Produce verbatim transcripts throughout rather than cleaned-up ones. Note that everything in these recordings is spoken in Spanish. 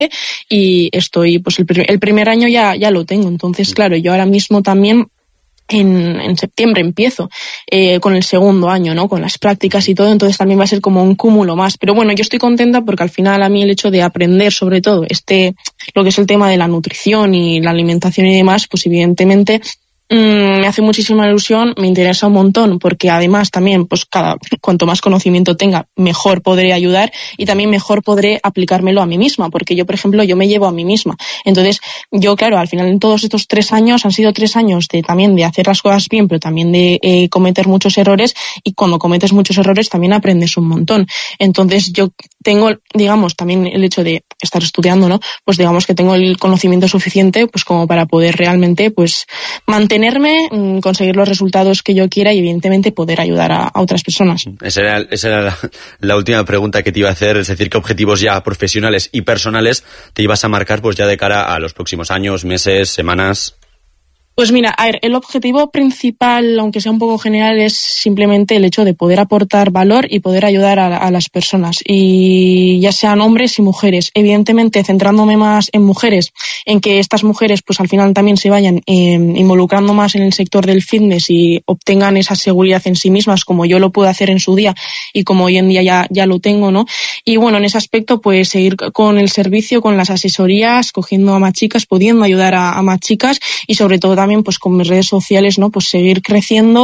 y estoy, pues el, pr- el primer año ya, ya lo tengo. Entonces, claro, yo ahora mismo también En, en septiembre empiezo eh, con el segundo año, ¿no? Con las prácticas y todo, entonces también va a ser como un cúmulo más. Pero bueno, yo estoy contenta porque al final a mí el hecho de aprender sobre todo este, lo que es el tema de la nutrición y la alimentación y demás, pues evidentemente mmm, me hace muchísima ilusión, me interesa un montón porque además también, pues cada, cuanto más conocimiento tenga, mejor podré ayudar y también mejor podré aplicármelo a mí misma, porque yo, por ejemplo, yo me llevo a mí misma. Entonces, yo, claro, al final en todos estos tres años han sido tres años de también de hacer las cosas bien, pero también de eh, cometer muchos errores, y cuando cometes muchos errores también aprendes un montón. Entonces, yo tengo, digamos, también el hecho de estar estudiando, ¿no? Pues digamos que tengo el conocimiento suficiente pues como para poder realmente pues mantenerme, conseguir los resultados que yo quiera y evidentemente poder ayudar a, a otras personas. Esa era, esa era la, la última pregunta que te iba a hacer, es decir, ¿qué objetivos ya profesionales y personales te ibas a marcar pues ya de cara a los próximos años, meses, semanas? Pues mira, a ver, el objetivo principal, aunque sea un poco general, es simplemente el hecho de poder aportar valor y poder ayudar a, a las personas, y ya sean hombres y mujeres. Evidentemente, centrándome más en mujeres, en que estas mujeres pues al final también se vayan eh, involucrando más en el sector del fitness y obtengan esa seguridad en sí mismas, como yo lo puedo hacer en su día y como hoy en día ya, ya lo tengo, ¿no? Y bueno, en ese aspecto, pues seguir con el servicio, con las asesorías, cogiendo a más chicas, pudiendo ayudar a, a más chicas, y sobre todo también pues con mis redes sociales, ¿no? Pues seguir creciendo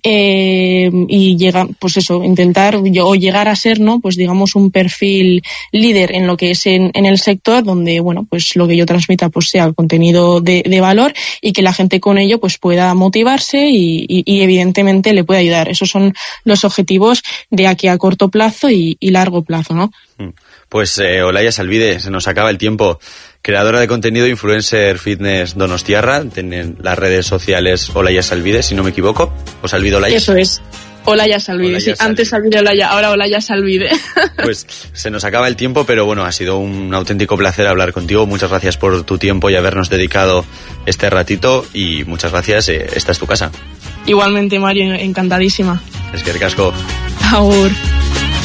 eh, y llegar, pues eso, intentar yo, o llegar a ser, ¿no? Pues digamos un perfil líder en lo que es en, en el sector, donde, bueno, pues lo que yo transmita pues sea contenido de, de valor y que la gente con ello pues pueda motivarse y, y, y evidentemente le pueda ayudar. Esos son los objetivos de aquí a corto plazo y, y largo plazo, ¿no? Pues eh, Olaya Salvide, se nos acaba el tiempo. Creadora de contenido, influencer fitness donostiarra, tienen las redes sociales Olaya Salvide, si no me equivoco, o Salvide Olaya. Eso es, Olaya Salvide, Olaya sí, Salvide. Antes Salvide Olaya, ahora Olaya Salvide. Pues se nos acaba el tiempo, pero bueno, ha sido un auténtico placer hablar contigo. Muchas gracias por tu tiempo y habernos dedicado este ratito, y muchas gracias, eh, esta es tu casa. Igualmente, Mario, encantadísima. Es que ricasco. Agur.